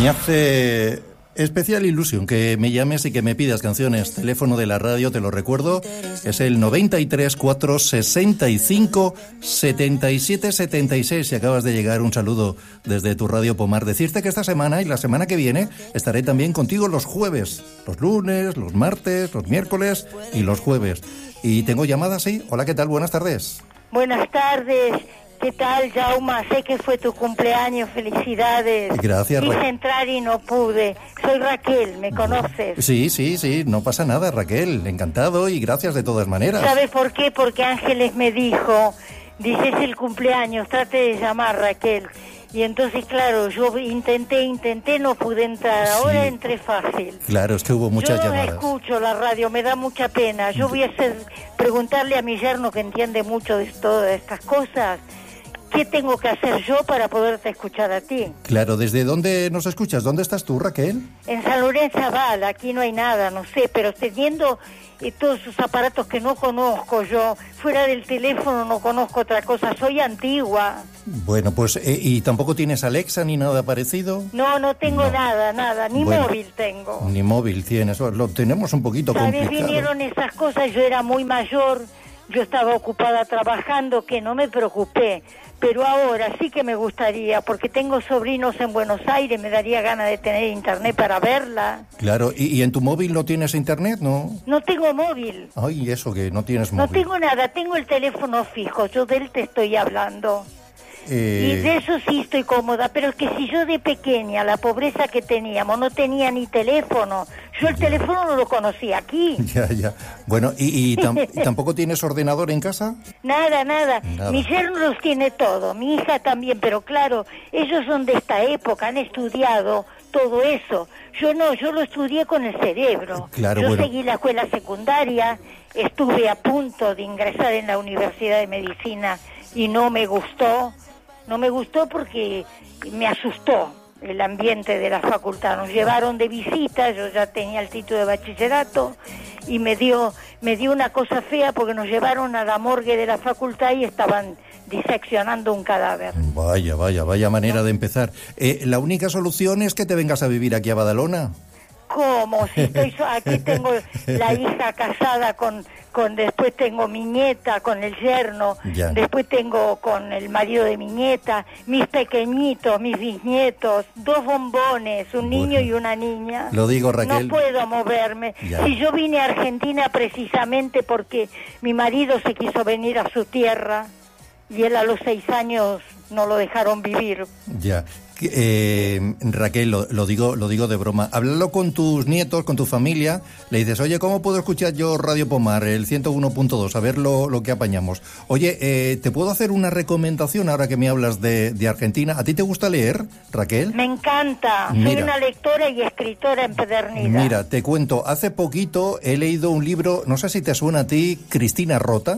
Me hace especial ilusión que me llames y que me pidas canciones. Teléfono de la radio, te lo recuerdo, es el 93 465 77 76. Si acabas de llegar, un saludo desde tu Radio Pomar. Decirte que esta semana y la semana que viene estaré también contigo los jueves, los lunes, los martes, los miércoles y los jueves. Y tengo llamadas, sí. Hola, ¿qué tal? Buenas tardes. Buenas tardes. ¿Qué tal, Jauma? Sé que fue tu cumpleaños, felicidades. Gracias, Quise entrar y no pude. Soy Raquel, ¿me conoces? Sí, no pasa nada, Raquel. Encantado y gracias de todas maneras. ¿Sabes por qué? Porque Ángeles me dijo, dice, es el cumpleaños, trate de llamar, Raquel. Y entonces, claro, yo intenté, no pude entrar. Ahora Sí. entré fácil. Claro, es que hubo muchas Yo no llamadas. escucho la radio, me da mucha pena. Yo voy a preguntarle a mi yerno, que entiende mucho de todas estas cosas, ¿qué tengo que hacer yo para poderte escuchar a ti? Claro, ¿desde dónde nos escuchas? ¿Dónde estás tú, Raquel? En San Lorenzo Aval, aquí no hay nada, no sé, pero teniendo todos esos aparatos que no conozco yo, fuera del teléfono no conozco otra cosa, soy antigua. Bueno, pues, ¿y tampoco tienes Alexa ni nada parecido? No tengo No. nada, ni Bueno, móvil tengo. Ni móvil tienes, lo tenemos un poquito ¿Sabes? complicado. Vinieron esas cosas, yo era muy mayor, yo estaba ocupada trabajando, que no me preocupé. Pero ahora sí que me gustaría, porque tengo sobrinos en Buenos Aires, me daría ganas de tener internet para verla. Claro, ¿y en tu móvil no tienes internet, no? No tengo móvil, Ay, eso que no tienes no móvil. tengo nada, tengo el teléfono fijo, yo de él te estoy hablando. Y de eso sí estoy cómoda, pero es que si yo de pequeña, la pobreza que teníamos, no tenía ni teléfono, yo el teléfono no lo conocía aquí. Ya. Bueno, ¿y tampoco tienes ordenador en casa? Nada. Nada. Mi yerno los tiene todo, mi hija también, pero claro, ellos son de esta época, han estudiado todo eso. Yo no, yo lo estudié con el cerebro. Claro, yo bueno. seguí la escuela secundaria, estuve a punto de ingresar en la Universidad de Medicina y no me gustó porque me asustó el ambiente de la facultad. Nos llevaron de visita, yo ya tenía el título de bachillerato y me dio una cosa fea porque nos llevaron a la morgue de la facultad y estaban diseccionando un cadáver. Vaya manera de empezar. ¿La única solución es que te vengas a vivir aquí a Badalona? ¿Cómo? Si aquí tengo la hija casada después tengo mi nieta con el yerno, Ya. después tengo con el marido de mi nieta, mis pequeñitos, mis bisnietos, 2 bombones, un niño y una niña. Lo digo, Raquel. No puedo moverme. Ya. Si yo vine a Argentina precisamente porque mi marido se quiso venir a su tierra y él a los 6 años no lo dejaron vivir. Ya. Raquel, lo digo de broma. Háblalo con tus nietos, con tu familia. Le dices, oye, ¿cómo puedo escuchar yo Radio Pomar, el 101.2? A ver lo que apañamos. Oye, ¿te puedo hacer una recomendación ahora que me hablas de Argentina? ¿A ti te gusta leer, Raquel? Me encanta. Soy Mira. una lectora y escritora empedernida. Mira, te cuento, hace poquito he leído un libro, no sé si te suena a ti, Cristina Rota.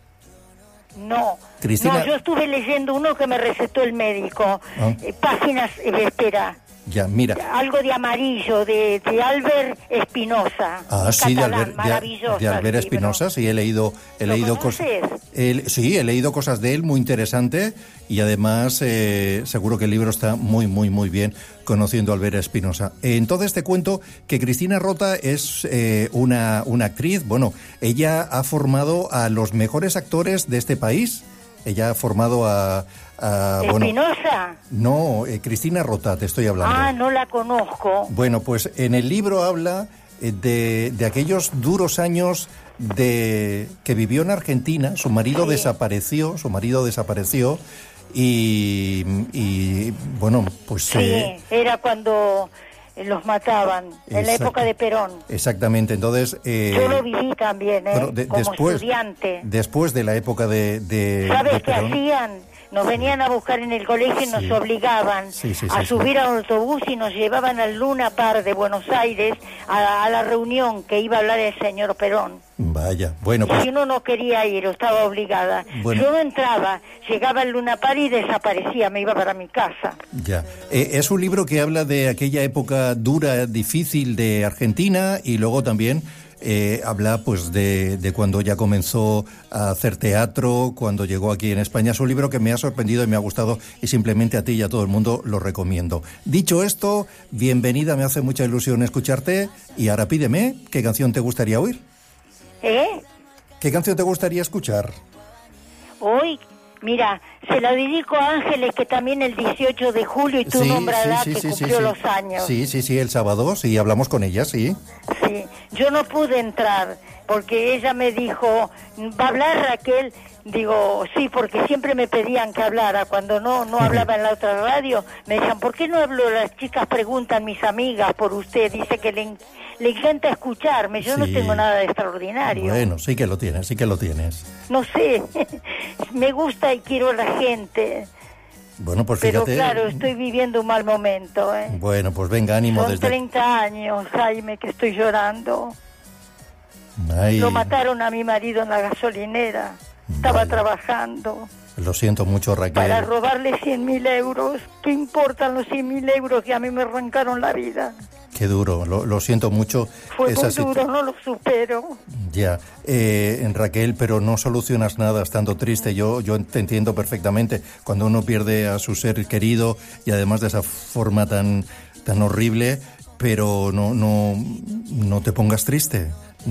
No, Cristina- no, yo estuve leyendo uno que me recetó el médico. Páginas, espera, Ya, mira. algo de amarillo, de Albert Espinosa. Sí, catalán, maravilloso de Albert el libro. Espinosa, sí, he leído cosas. conoces? Sí, he leído cosas de él, muy interesante, y además seguro que el libro está muy bien conociendo a Albert Espinosa. Entonces te cuento que Cristina Rota es una actriz, bueno, ella ha formado a los mejores actores de este país. Ella ha formado a ¿Espinosa? No, Cristina Rota, te estoy hablando. Ah, no la conozco. Bueno, pues en el libro habla de aquellos duros años que vivió en Argentina. Su marido desapareció y bueno, pues... Sí, era cuando los mataban, en la época de Perón. Exactamente, entonces... Yo lo viví también, bueno, como estudiante. Después de la época de ¿Sabes qué Perón. hacían? Nos venían a buscar en el colegio y nos obligaban a subir a un autobús y nos llevaban al Luna Park de Buenos Aires a la reunión que iba a hablar el señor Perón. Vaya, bueno, pues... Si uno no quería ir o estaba obligada, Bueno. yo no entraba, llegaba al Luna Park y desaparecía, me iba para mi casa. Ya. Es un libro que habla de aquella época dura, difícil de Argentina y luego también habla pues de cuando ya comenzó a hacer teatro, cuando llegó aquí en España. Es un libro que me ha sorprendido y me ha gustado y simplemente a ti y a todo el mundo lo recomiendo. Dicho esto, bienvenida, me hace mucha ilusión escucharte y ahora pídeme, ¿qué canción te gustaría oír? ¿Qué canción te gustaría escuchar? Hoy, mira, se la dedico a Ángeles, que también el 18 de julio, y tú nombrarás que cumplió los años. Sí, el sábado, sí, hablamos con ella, sí. Sí, yo no pude entrar, porque ella me dijo, ¿va a hablar Raquel? Digo, sí, porque siempre me pedían que hablara. Cuando no hablaba en la otra radio, me decían, ¿por qué no hablo? Las chicas preguntan, mis amigas, por usted. Dice que le encanta escucharme. Yo no tengo nada de extraordinario. Bueno, sí que lo tienes. No sé, me gusta y quiero a la gente. Bueno, pues fíjate. Pero claro, estoy viviendo un mal momento, ¿eh? Bueno, pues venga, ánimo. Son 30 años, Jaime, que estoy llorando. Ay. Lo mataron a mi marido en la gasolinera. Estaba trabajando. Lo siento mucho, Raquel. Para robarle 100.000 euros. ¿Qué importan los 100.000 euros que a mí me arrancaron la vida? Qué duro, lo siento mucho. Fue muy duro, no lo supero. Ya, Raquel, pero no solucionas nada estando triste. Yo te entiendo perfectamente. Cuando uno pierde a su ser querido y además de esa forma tan horrible, pero no te pongas triste.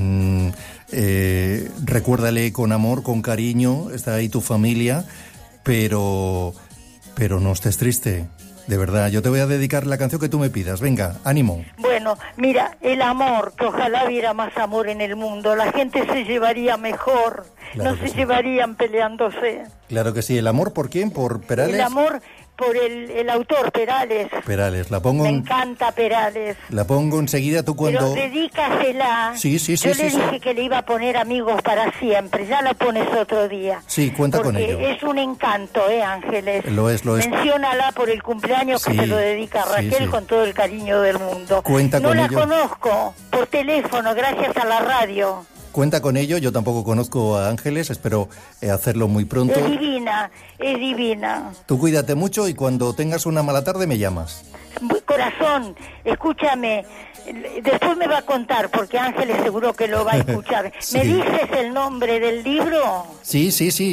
Recuérdale con amor, con cariño, está ahí tu familia, pero no estés triste, de verdad. Yo te voy a dedicar la canción que tú me pidas, venga, ánimo. Bueno, mira, el amor, que ojalá hubiera más amor en el mundo, la gente se llevaría mejor, claro, no se llevarían peleándose. Claro que sí. ¿El amor por quién? ¿Por Perales? El amor por el autor, Perales. Perales, la pongo. Me encanta Perales. La pongo enseguida, tú cuando. Pero dedícasela. Sí. Yo le dije que le iba a poner Amigos para siempre. Ya la pones otro día. Sí, cuenta con ello. Es un encanto, Ángeles. Lo es. Menciónala por el cumpleaños que se lo dedica a Raquel con todo el cariño del mundo. Cuenta con ello. No la conozco por teléfono, gracias a la radio. Cuenta con ello, yo tampoco conozco a Ángeles, espero hacerlo muy pronto. Es divina. Tú cuídate mucho y cuando tengas una mala tarde me llamas. Corazón, escúchame, después me va a contar, porque Ángeles seguro que lo va a escuchar. Sí. ¿Me dices el nombre del libro? Sí,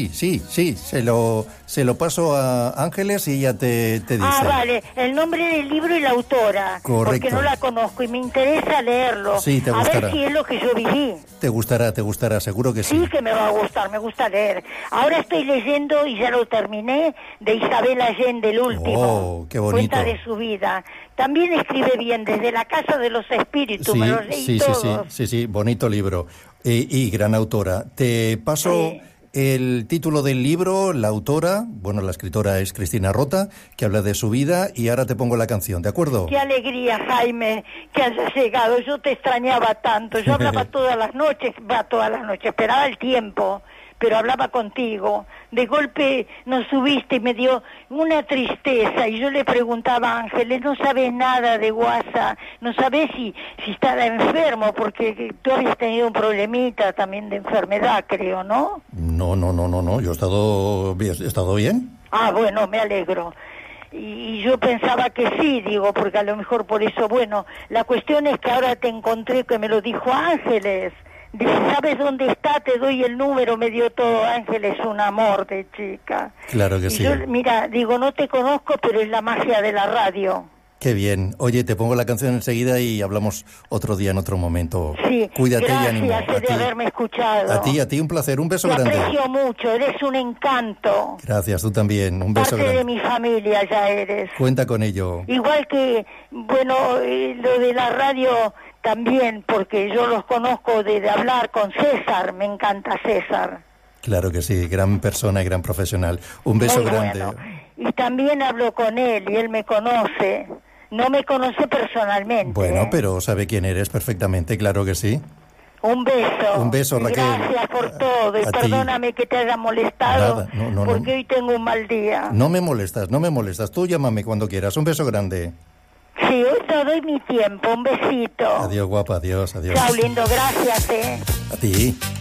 se lo paso a Ángeles y ella te dice. Ah, vale, el nombre del libro y la autora. Correcto. Porque no la conozco y me interesa leerlo. Sí, te gustará. A ver si es lo que yo viví. Te gustará, seguro que sí. Sí que me va a gustar, me gusta leer. Ahora estoy leyendo, y ya lo terminé, de Isabel Allende, el último. Oh, qué bonito. Cuenta de su vida. También escribe bien, desde La Casa de los Espíritus, me lo leí todos. Sí, bonito libro. Y gran autora. Te paso el título del libro, la autora, bueno, la escritora es Cristina Rota, que habla de su vida, y ahora te pongo la canción, ¿de acuerdo? Qué alegría, Jaime, que hayas llegado. Yo te extrañaba tanto. Yo hablaba todas las noches, esperaba el tiempo, pero hablaba contigo. De golpe nos subiste y me dio una tristeza, y yo le preguntaba a Ángeles, no sabes nada de WhatsApp, no sabes si estaba enfermo, porque tú habías tenido un problemita también de enfermedad, creo, ¿no? No, yo he estado bien. Ah, bueno, me alegro. Y yo pensaba que sí, digo, porque a lo mejor por eso, bueno, la cuestión es que ahora te encontré, que me lo dijo Ángeles. Dice, ¿sabes dónde está? Te doy el número, me dio todo. Ángeles, un amor de chica. Claro que sí. Yo, mira, digo, no te conozco, pero es la magia de la radio. Qué bien. Oye, te pongo la canción enseguida y hablamos otro día, en otro momento. Sí, cuídate gracias, y ánimo. Gracias de haberme escuchado. A ti, un placer. Un beso grande. Te aprecio mucho, eres un encanto. Gracias, tú también. Un beso grande. Parte de mi familia ya eres. Cuenta con ello. Igual que, bueno, lo de la radio también, porque yo los conozco de hablar con César, me encanta César. Claro que sí, gran persona y gran profesional. Un beso grande. Bueno. Y también hablo con él y él me conoce. No me conoce personalmente. Bueno, pero sabe quién eres perfectamente, claro que sí. Un beso. Un beso, Raquel. Gracias por todo y perdóname que te haya molestado. Nada, no, porque hoy tengo un mal día. No me molestas. Tú llámame cuando quieras. Un beso grande. Sí, hoy te doy mi tiempo. Un besito. Adiós, guapa. Adiós. Chao, lindo. Gracias, A ti.